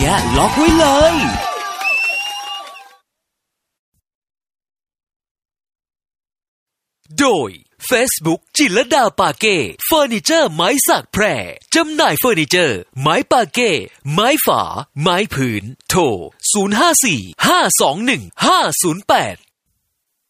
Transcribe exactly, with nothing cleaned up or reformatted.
นี้ยล็อกไว้เลยโดย Facebook จิรดาปาเก้เฟอร์นิเจอร์ไม้สักแพร่จำหน่ายเฟอร์นิเจอร์ไม้ปาเก้ไม้ฝาไม้ผืนโทรศูนย์ ห้า สี่ ห้า สอง หนึ่ง ห้า ศูนย์ แปด